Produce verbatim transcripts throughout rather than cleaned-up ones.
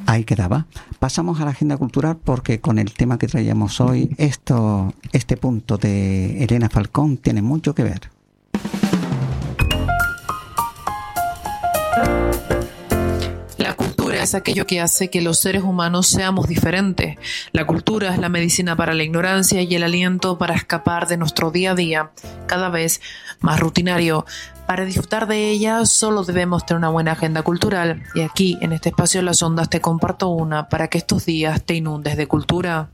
ahí quedaba. Pasamos a la agenda cultural porque con el tema que traíamos hoy, esto, este punto de Elena Falcón tiene mucho que ver. La cultura es aquello que hace que los seres humanos seamos diferentes. La cultura es la medicina para la ignorancia y el aliento para escapar de nuestro día a día, cada vez más rutinario. Para disfrutar de ella solo debemos tener una buena agenda cultural. Y aquí, en este espacio de las ondas, te comparto una para que estos días te inundes de cultura.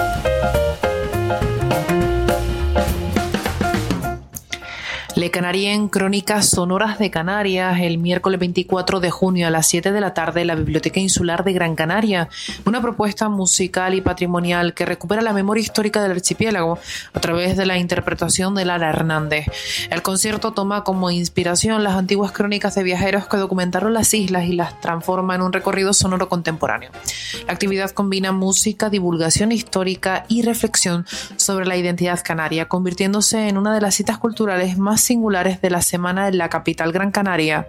Le Canarien, Crónicas Sonoras de Canarias, el miércoles veinticuatro de junio a las siete de la tarde en la Biblioteca Insular de Gran Canaria. Una propuesta musical y patrimonial que recupera la memoria histórica del archipiélago a través de la interpretación de Lara Hernández. El concierto toma como inspiración las antiguas crónicas de viajeros que documentaron las islas y las transforma en un recorrido sonoro contemporáneo. La actividad combina música, divulgación histórica y reflexión sobre la identidad canaria, convirtiéndose en una de las citas culturales más singulares de la semana en la capital Gran Canaria.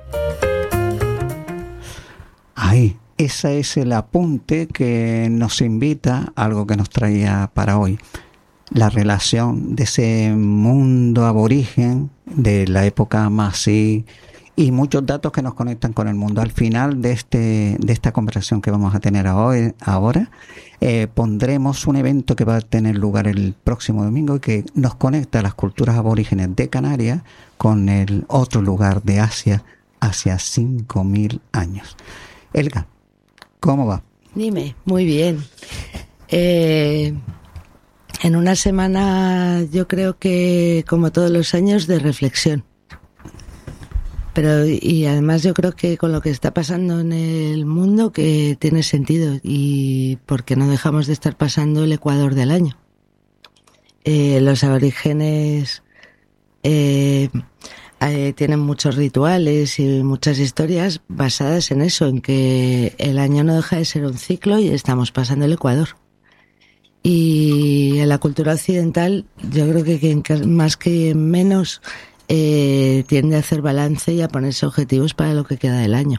Ahí, ese es el apunte que nos invita a algo que nos traía para hoy. La relación de ese mundo aborigen de la época Masí y muchos datos que nos conectan con el mundo. Al final de este de esta conversación que vamos a tener hoy, ahora, eh, pondremos un evento que va a tener lugar el próximo domingo y que nos conecta a las culturas aborígenes de Canarias con el otro lugar de Asia hacia cinco mil años. Elga, ¿cómo va? Dime, muy bien. Eh, en una semana yo creo que, como todos los años, de reflexión. Pero y además yo creo que con lo que está pasando en el mundo que tiene sentido, y porque no dejamos de estar pasando el Ecuador del año. Eh, los aborígenes eh, eh, tienen muchos rituales y muchas historias basadas en eso, en que el año no deja de ser un ciclo y estamos pasando el Ecuador. Y en la cultura occidental yo creo que, que más que menos Eh, tiende a hacer balance y a ponerse objetivos para lo que queda del año.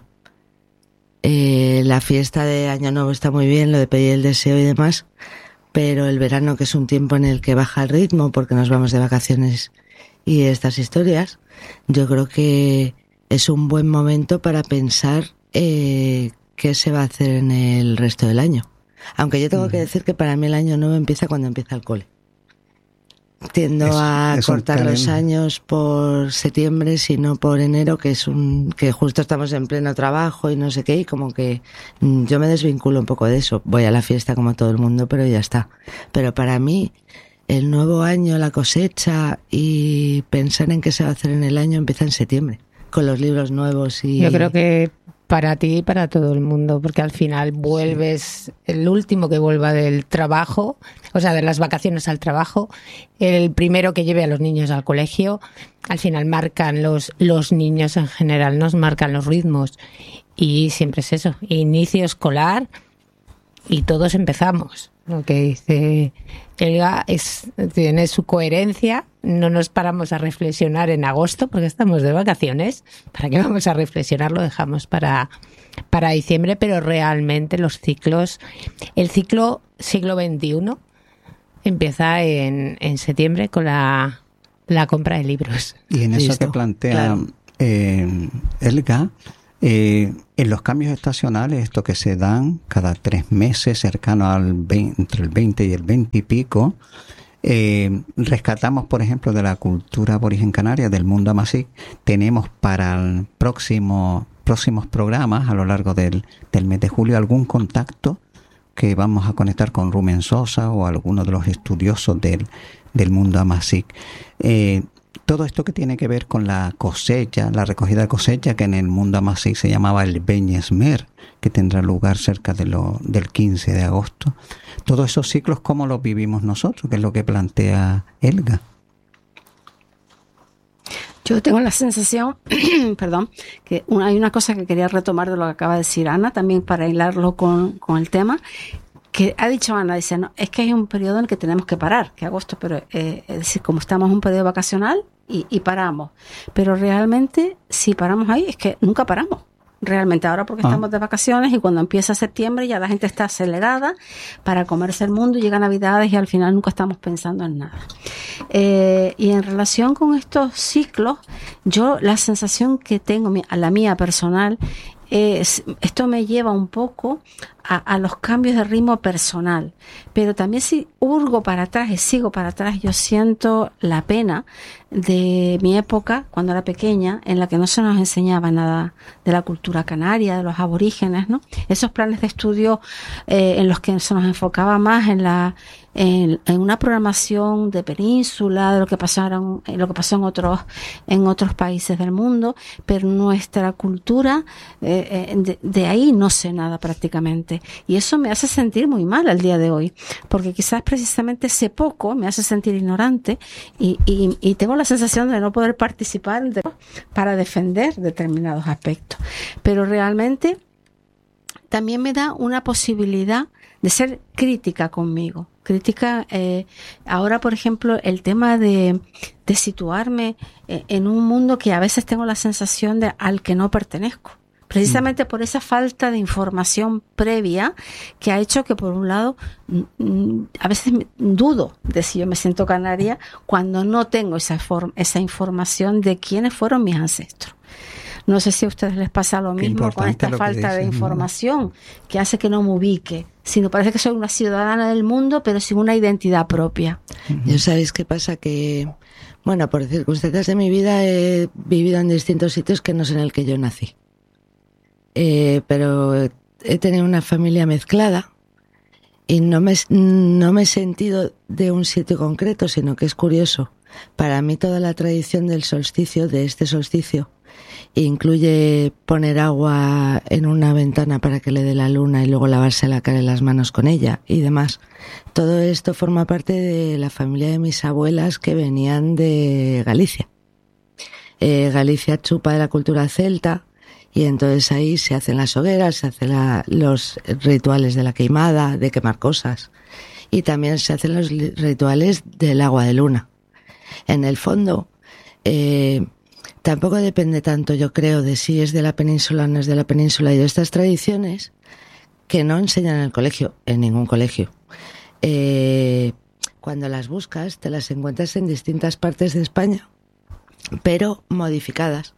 Eh, la fiesta de Año Nuevo está muy bien, lo de pedir el deseo y demás, pero el verano, que es un tiempo en el que baja el ritmo porque nos vamos de vacaciones y estas historias, yo creo que es un buen momento para pensar eh, qué se va a hacer en el resto del año. Aunque yo tengo mm. que decir que para mí el Año Nuevo empieza cuando empieza el cole. Tiendo es, a es cortar los años por septiembre, sino por enero, que es un que justo estamos en pleno trabajo y no sé qué, y como que yo me desvinculo un poco de eso. Voy a la fiesta como todo el mundo, pero ya está. Pero para mí, el nuevo año, la cosecha y pensar en qué se va a hacer en el año empieza en septiembre, con los libros nuevos y... Yo creo que para ti y para todo el mundo, porque al final vuelves, sí. El último que vuelva del trabajo, o sea, de las vacaciones al trabajo, el primero que lleve a los niños al colegio, al final marcan los, los niños en general, nos marcan los ritmos. Y siempre es eso, inicio escolar y todos empezamos. Lo que dice Elga es, tiene su coherencia. No nos paramos a reflexionar en agosto porque estamos de vacaciones. ¿Para qué vamos a reflexionar? Lo dejamos para, para diciembre, pero realmente los ciclos, el ciclo siglo veintiuno empieza en, en septiembre con la, la compra de libros. Y en eso Listo. que plantea Claro. eh, Elga, Eh, en los cambios estacionales, esto que se dan cada tres meses, cercano al veinte, entre el veinte y el veinte y pico, eh, rescatamos, por ejemplo, de la cultura aborigen canaria, del mundo amasí, tenemos para el próximo, próximos programas a lo largo del, del mes de julio algún contacto que vamos a conectar con Rumen Sosa o alguno de los estudiosos del, del mundo amasí. Eh, Todo esto que tiene que ver con la cosecha, la recogida de cosecha, que en el mundo amasí se llamaba el Beñesmer, que tendrá lugar cerca de lo, del quince de agosto. Todos esos ciclos, ¿cómo los vivimos nosotros? Que es lo que plantea Elga. Yo tengo la sensación, perdón, que una, hay una cosa que quería retomar de lo que acaba de decir Ana, también para hilarlo con, con el tema, que ha dicho Ana, dice, no, es que hay un periodo en el que tenemos que parar, que agosto, pero eh, es decir, como estamos en un periodo vacacional y, y paramos, pero realmente si paramos ahí es que nunca paramos, realmente ahora porque Ah. estamos de vacaciones y cuando empieza septiembre ya la gente está acelerada para comerse el mundo, llega Navidades y al final nunca estamos pensando en nada. Eh, y en relación con estos ciclos, yo la sensación que tengo, a la mía personal, es, esto me lleva un poco a, a los cambios de ritmo personal, pero también si hurgo para atrás y sigo para atrás, yo siento la pena de mi época cuando era pequeña, en la que no se nos enseñaba nada de la cultura canaria, de los aborígenes, ¿no? Esos planes de estudio eh, en los que se nos enfocaba más en la en, en una programación de península, de lo que pasaron, lo que pasó en otros en otros países del mundo, pero nuestra cultura eh, de, de ahí no sé nada prácticamente, y eso me hace sentir muy mal al día de hoy, porque quizás precisamente ese poco me hace sentir ignorante y, y, y tengo la sensación de no poder participar de, para defender determinados aspectos, pero realmente también me da una posibilidad de ser crítica conmigo. Crítica, eh, ahora por ejemplo, el tema de, de situarme en un mundo que a veces tengo la sensación de al que no pertenezco. Precisamente por esa falta de información previa que ha hecho que, por un lado, a veces dudo de si yo me siento canaria cuando no tengo esa, form- esa información de quiénes fueron mis ancestros. No sé si a ustedes les pasa lo Qué mismo con esta falta dices, de información, ¿no? Que hace que no me ubique, sino parece que soy una ciudadana del mundo, pero sin una identidad propia. Yo, ¿sabéis qué pasa? Que, bueno, por circunstancias de mi vida he vivido en distintos sitios que no es en el que yo nací. Eh, pero he tenido una familia mezclada y no me, no me he sentido de un sitio concreto, sino que es curioso. Para mí toda la tradición del solsticio, de este solsticio, incluye poner agua en una ventana para que le dé la luna y luego lavarse la cara y las manos con ella y demás. Todo esto forma parte de la familia de mis abuelas que venían de Galicia. Eh, Galicia chupa de la cultura celta y entonces ahí se hacen las hogueras, se hacen la, los rituales de la queimada, de quemar cosas, y también se hacen los rituales del agua de luna. En el fondo, eh, tampoco depende tanto, yo creo, de si es de la península o no es de la península, y de estas tradiciones que no enseñan en el colegio, en ningún colegio. Eh, cuando las buscas, te las encuentras en distintas partes de España, pero modificadas.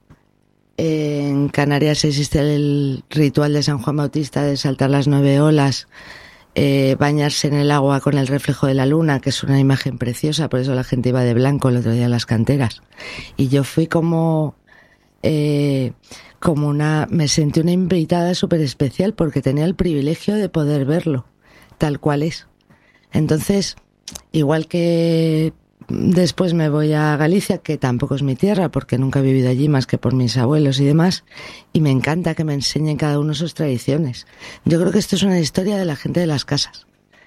En Canarias existe el ritual de San Juan Bautista de saltar las nueve olas, eh, bañarse en el agua con el reflejo de la luna, que es una imagen preciosa, por eso la gente iba de blanco el otro día en las canteras. Y yo fui como, eh, como una, me sentí una invitada súper especial porque tenía el privilegio de poder verlo, tal cual es. Entonces, igual que después me voy a Galicia, que tampoco es mi tierra porque nunca he vivido allí más que por mis abuelos y demás, y me encanta que me enseñen cada uno sus tradiciones. Yo creo que esto es una historia de la gente de las casas.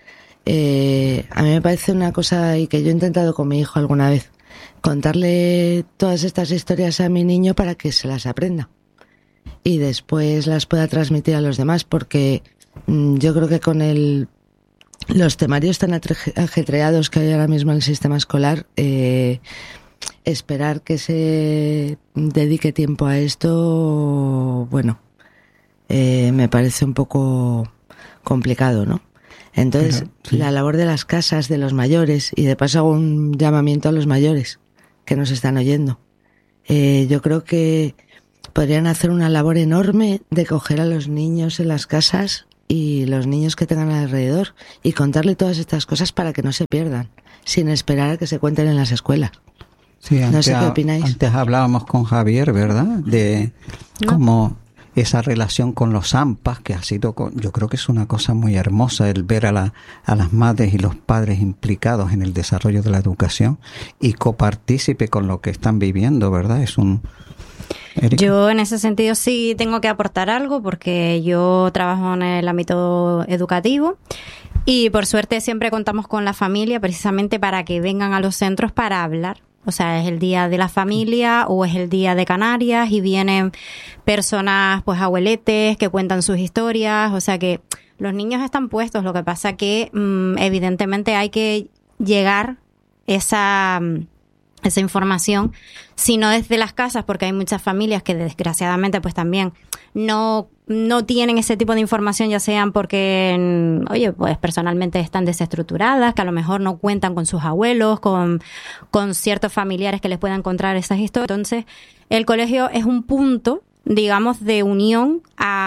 Eh, a mí me parece una cosa, y que yo he intentado con mi hijo alguna vez, contarle todas estas historias a mi niño para que se las aprenda y después las pueda transmitir a los demás, porque mmm, yo creo que con el los temarios tan ajetreados que hay ahora mismo en el sistema escolar, eh, esperar que se dedique tiempo a esto, bueno, eh, me parece un poco complicado, ¿no? Entonces, Pero, sí. la labor de las casas, de los mayores, y de paso hago un llamamiento a los mayores que nos están oyendo. Eh, yo creo que podrían hacer una labor enorme de coger a los niños en las casas y los niños que tengan alrededor y contarle todas estas cosas para que no se pierdan, sin esperar a que se cuenten en las escuelas. Sí, no antes, sé qué opináis. Antes hablábamos con Javier, ¿verdad? De no. cómo esa relación con los AMPAs, que ha sido, con, yo creo que es una cosa muy hermosa el ver a, la, a las madres y los padres implicados en el desarrollo de la educación y copartícipe con lo que están viviendo, ¿verdad? Es un... Erika. Yo en ese sentido sí tengo que aportar algo porque yo trabajo en el ámbito educativo y por suerte siempre contamos con la familia precisamente para que vengan a los centros para hablar. O sea, es el día de la familia o es el día de Canarias y vienen personas, pues abueletes, que cuentan sus historias. O sea que los niños están puestos. Lo que pasa que mmm, evidentemente hay que llegar esa... esa información, sino desde las casas, porque hay muchas familias que desgraciadamente pues también no, no tienen ese tipo de información, ya sean porque, oye, pues personalmente están desestructuradas, que a lo mejor no cuentan con sus abuelos, con, con ciertos familiares que les puedan encontrar esas historias. Entonces, el colegio es un punto, digamos, de unión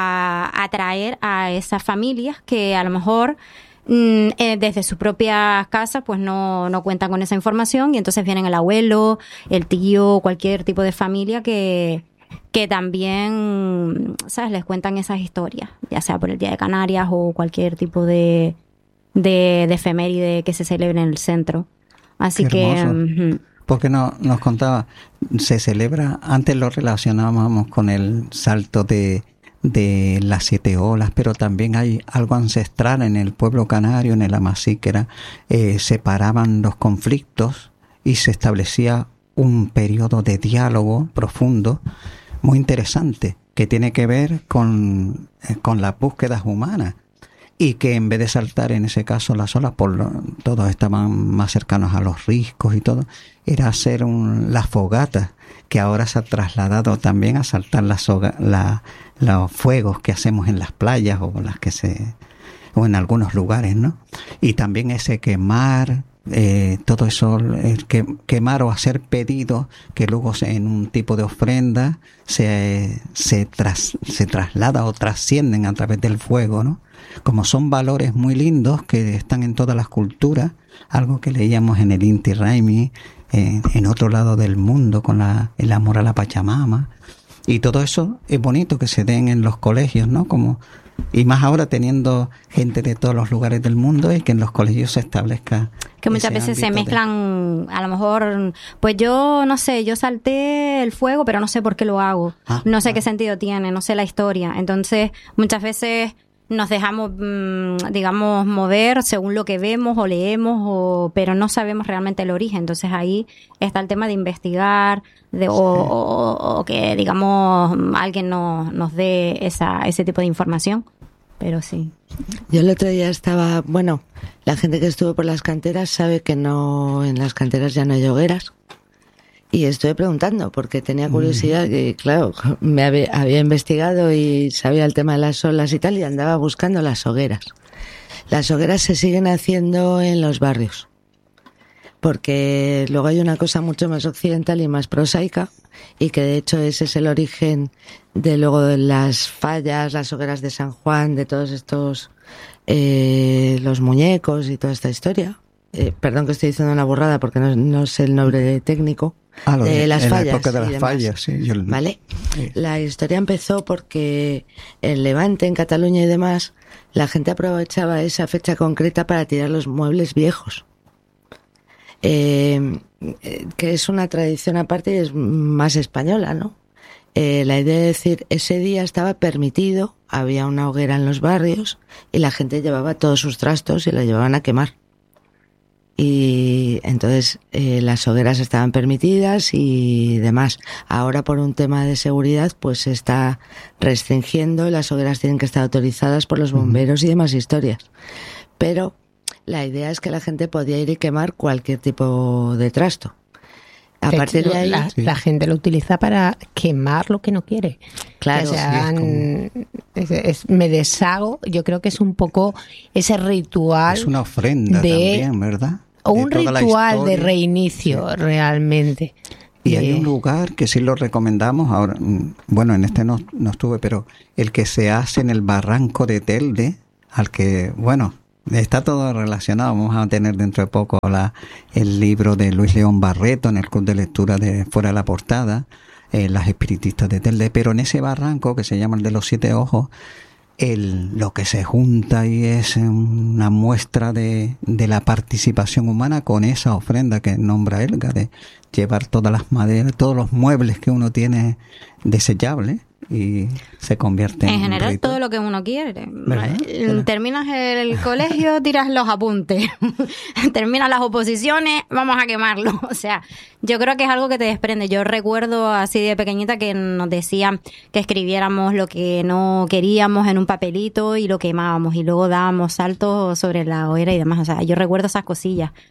a atraer a esas familias que a lo mejor desde sus propias casas pues no, no cuentan con esa información, y entonces vienen el abuelo, el tío, cualquier tipo de familia que, que también, ¿sabes?, les cuentan esas historias, ya sea por el Día de Canarias o cualquier tipo de, de, de efeméride que se celebre en el centro. Así que... Uh-huh. Porque no, nos contaba, se celebra, antes lo relacionábamos con el salto de de las siete olas, pero también hay algo ancestral en el pueblo canario, en el Amasí, que era, eh, separaban los conflictos y se establecía un periodo de diálogo profundo, muy interesante, que tiene que ver con, eh, con las búsquedas humanas, y que en vez de saltar en ese caso las olas, por lo, todos estaban más cercanos a los riscos y todo, era hacer un, las fogatas, que ahora se ha trasladado también a saltar las soga, la, los fuegos que hacemos en las playas o las que se o en algunos lugares, ¿no? Y también ese quemar, eh, todo eso, el que, quemar o hacer pedidos que luego se, en un tipo de ofrenda se se, tras, se traslada o trascienden a través del fuego, ¿no? Como son valores muy lindos que están en todas las culturas, algo que leíamos en el Inti Raymi, eh, en otro lado del mundo, con la, el amor a la Pachamama, y todo eso es bonito que se den en los colegios, ¿no? Como, y más ahora teniendo gente de todos los lugares del mundo, y que en los colegios se establezca que muchas veces se mezclan, de... a lo mejor, pues yo no sé, yo salté el fuego, pero no sé por qué lo hago, ah, no sé ah. qué sentido tiene, no sé la historia. Entonces muchas veces nos dejamos, digamos, mover según lo que vemos o leemos, o, pero no sabemos realmente el origen. Entonces ahí está el tema de investigar, de, sí. o, o, o que, digamos, alguien nos, nos dé esa, ese tipo de información. Pero sí. Yo el otro día estaba, bueno, la gente que estuvo por las canteras sabe que no, en las canteras ya no hay hogueras. Y estuve preguntando porque tenía curiosidad, y claro, me había, había investigado y sabía el tema de las olas y tal, y andaba buscando las hogueras. Las hogueras se siguen haciendo en los barrios, porque luego hay una cosa mucho más occidental y más prosaica, y que de hecho ese es el origen de luego de las fallas, las hogueras de San Juan, de todos estos, eh, los muñecos y toda esta historia. Eh, perdón que estoy diciendo una burrada porque no, no sé el nombre técnico. Ah, lo de, de las en fallas. La época de las demás. fallas, sí. Yo, ¿Vale? Sí. La historia empezó porque en Levante, en Cataluña y demás, la gente aprovechaba esa fecha concreta para tirar los muebles viejos. Eh, que es una tradición aparte y es más española, ¿no? Eh, la idea de decir, ese día estaba permitido, había una hoguera en los barrios y la gente llevaba todos sus trastos y los llevaban a quemar. Y entonces eh, las hogueras estaban permitidas y demás. Ahora por un tema de seguridad pues se está restringiendo, las hogueras tienen que estar autorizadas por los bomberos y demás historias. Pero la idea es que la gente podía ir y quemar cualquier tipo de trasto. A de partir hecho, de ahí... La, sí. la gente lo utiliza para quemar lo que no quiere. Claro. O sea, sí, es como... es, es, me deshago, yo creo que es un poco ese ritual. Es una ofrenda de, también, ¿verdad? O un ritual de reinicio, sí. realmente. Y eh, hay un lugar que sí lo recomendamos, ahora, bueno, en este no, no estuve, pero el que se hace en el barranco de Telde, al que, bueno, está todo relacionado. Vamos a tener dentro de poco la, el libro de Luis León Barreto en el club de lectura de Fuera de la Portada, eh, Las Espiritistas de Telde, pero en ese barranco que se llama el de los Siete Ojos, el, lo que se junta ahí es una muestra de, de la participación humana con esa ofrenda que nombra Elga, de llevar todas las maderas, todos los muebles que uno tiene desechables, y se convierte en en general rito. Todo lo que uno quiere. ¿Verdad? Terminas el colegio, tiras los apuntes, terminan las oposiciones, vamos a quemarlo. O sea, yo creo que es algo que te desprende. Yo recuerdo así de pequeñita que nos decían que escribiéramos lo que no queríamos en un papelito y lo quemábamos, y luego dábamos saltos sobre la hoguera y demás. O sea, yo recuerdo esas cosillas.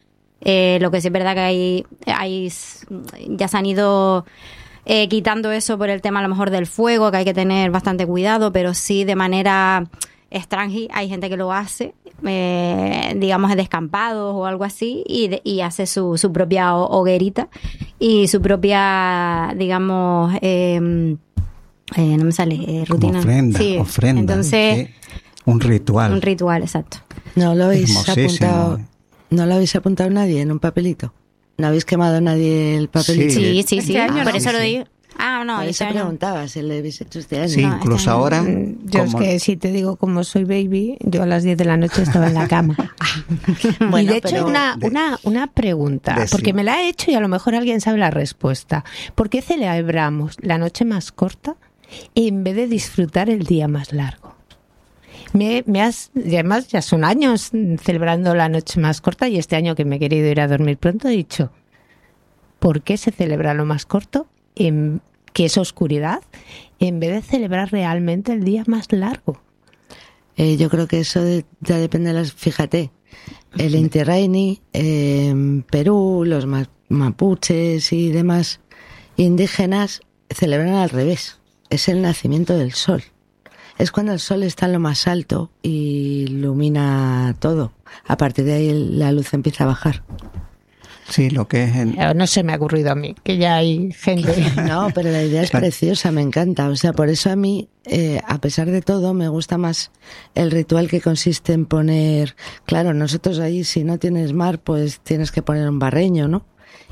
Eh, lo que sí es verdad que hay, hay ya se han ido eh, quitando eso por el tema a lo mejor del fuego, que hay que tener bastante cuidado, pero sí de manera extranjera hay gente que lo hace, eh, digamos de descampados o algo así, y, de, y hace su, su propia hoguerita y su propia, digamos, eh, eh, no me sale, eh, rutina. Como ofrenda, sí. ofrenda. Entonces, sí. Un ritual. Un ritual, exacto. No lo habéis apuntado, no lo habéis apuntado nadie en un papelito. ¿No habéis quemado nadie el papelito? Sí, sí, sí. Este año por no. eso sí, lo sí. digo. Ah, no, Por este eso año. preguntaba si lo habéis hecho este año. Sí, No, incluso este año. ahora. Yo como- es que si te digo como soy baby, yo a las diez de la noche estaba en la cama. Bueno, y de hecho pero una, de- una, una pregunta, de- porque sí. me la he hecho y a lo mejor alguien sabe la respuesta. ¿Por qué celebramos la noche más corta en vez de disfrutar el día más largo? Me, me has, y además ya son años celebrando la noche más corta, y este año que me he querido ir a dormir pronto he dicho, ¿por qué se celebra lo más corto, en, que es oscuridad, en vez de celebrar realmente el día más largo? Eh, yo creo que eso de- ya depende de las... Fíjate, el Inti Raymi, eh, en Perú, los ma- mapuches y demás indígenas celebran al revés. Es el nacimiento del sol. Es cuando el sol está en lo más alto y ilumina todo. A partir de ahí el- la luz empieza a bajar. Sí, lo que es el, Eh, No se me ha ocurrido a mí, que ya hay gente... No, pero la idea es preciosa, me encanta. O sea, por eso a mí, eh, a pesar de todo, me gusta más el ritual que consiste en poner... Claro, nosotros ahí, si no tienes mar, pues tienes que poner un barreño, ¿no?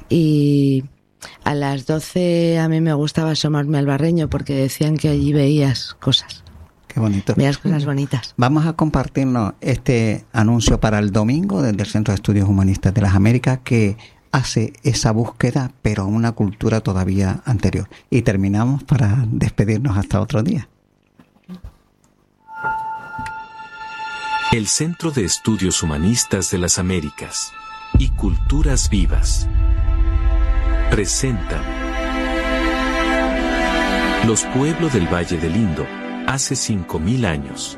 Y a las doce a mí me gustaba asomarme al barreño porque decían que allí veías cosas, qué bonito. veías cosas bonitas. Vamos a compartirnos este anuncio para el domingo desde el Centro de Estudios Humanistas de las Américas, que hace esa búsqueda, pero a una cultura todavía anterior. Y terminamos para despedirnos hasta otro día. El Centro de Estudios Humanistas de las Américas y Culturas Vivas presentan Los pueblos del Valle del Indo, hace cinco mil años.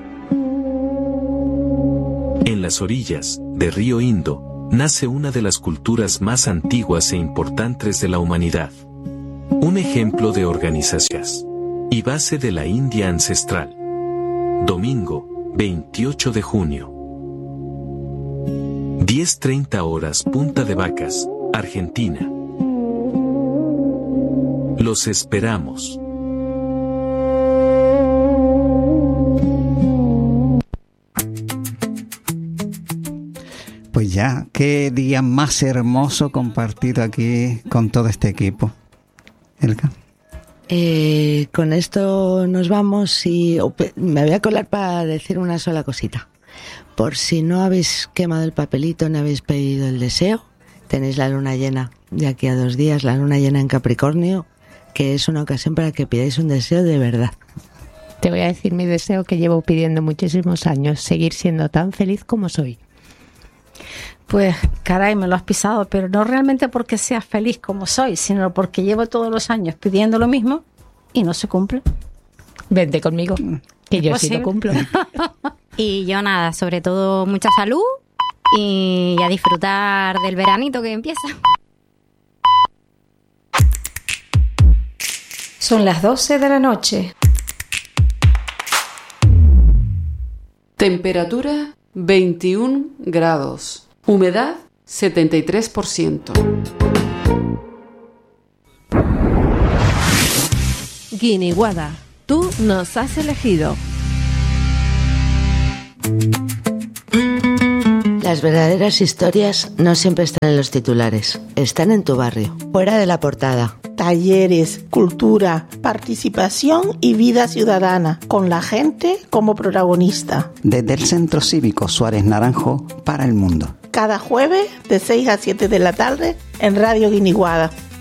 En las orillas del río Indo, nace una de las culturas más antiguas e importantes de la humanidad. Un ejemplo de organizaciones y base de la India ancestral. Domingo, veintiocho de junio. diez treinta horas, Punta de Vacas, Argentina. Los esperamos. Pues ya, qué día más hermoso compartido aquí con todo este equipo. Elka. Eh, con esto nos vamos y me voy a colar para decir una sola cosita. Por si no habéis quemado el papelito, no habéis pedido el deseo, tenéis la luna llena de aquí a dos días, la luna llena en Capricornio, que es una ocasión para que pidáis un deseo de verdad. Te voy a decir mi deseo que llevo pidiendo muchísimos años, seguir siendo tan feliz como soy. Pues caray, me lo has pisado, pero no realmente porque sea feliz como soy, sino porque llevo todos los años pidiendo lo mismo y no se cumple. Vente conmigo, que yo sí lo cumplo. Y yo nada, sobre todo mucha salud y a disfrutar del veranito que empieza. Son las doce de la noche. Temperatura veintiún grados. Humedad setenta y tres por ciento. Guiniguada, tú nos has elegido. Las verdaderas historias no siempre están en los titulares, están en tu barrio, fuera de la portada. Talleres, cultura, participación y vida ciudadana, con la gente como protagonista. Desde el Centro Cívico Suárez Naranjo para el mundo. Cada jueves de seis a siete de la tarde en Radio Guiniguada.